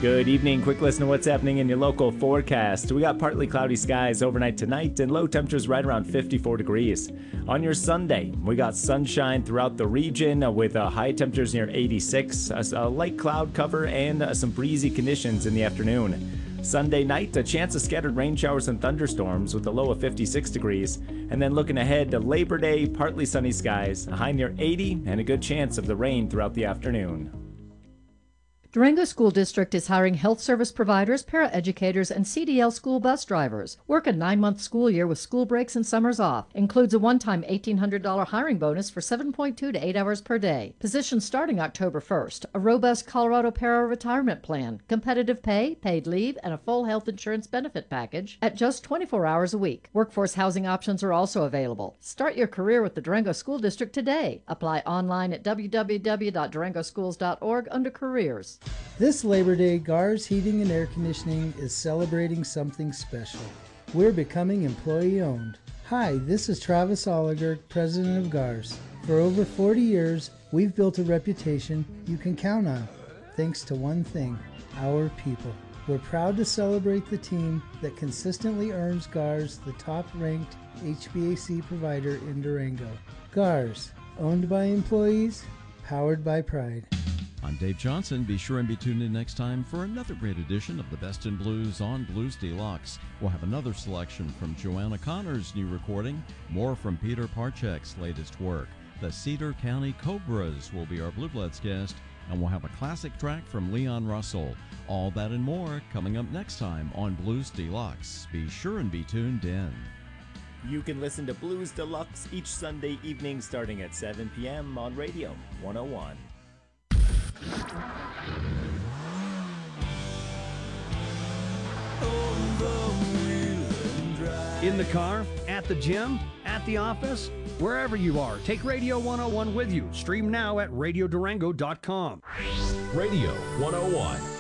Good evening. Quick listen to what's happening in your local forecast. We got partly cloudy skies overnight tonight and low temperatures right around 54 degrees. On your Sunday, we got sunshine throughout the region with high temperatures near 86, a light cloud cover, and some breezy conditions in the afternoon. Sunday night, a chance of scattered rain showers and thunderstorms with a low of 56 degrees. And then looking ahead to Labor Day, partly sunny skies, a high near 80, and a good chance of the rain throughout the afternoon. Durango School District is hiring health service providers, paraeducators, and CDL school bus drivers. Work a 9-month school year with school breaks and summers off. Includes a one-time $1,800 hiring bonus for 7.2 to 8 hours per day. Positions starting October 1st. A robust Colorado para retirement plan, competitive pay, paid leave, and a full health insurance benefit package at just 24 hours a week. Workforce housing options are also available. Start your career with the Durango School District today. Apply online at www.durangoschools.org under careers. This Labor Day, GARS Heating and Air Conditioning is celebrating something special. We're becoming employee-owned. Hi, this is Travis Oliger, president of GARS. For over 40 years, we've built a reputation you can count on, thanks to one thing, our people. We're proud to celebrate the team that consistently earns GARS the top-ranked HVAC provider in Durango. GARS, owned by employees, powered by pride. I'm Dave Johnson. Be sure and be tuned in next time for another great edition of the Best in Blues on Blues Deluxe. We'll have another selection from Joanna Connor's new recording, more from Peter Parchek's latest work. The Cedar County Cobras will be our Blue Bloods guest, and we'll have a classic track from Leon Russell. All that and more coming up next time on Blues Deluxe. Be sure and be tuned in. You can listen to Blues Deluxe each Sunday evening starting at 7 p.m. on Radio 101. In the car, at the gym, at the office, wherever you are, take Radio 101 with you. Stream now at radiodurango.com. Radio 101.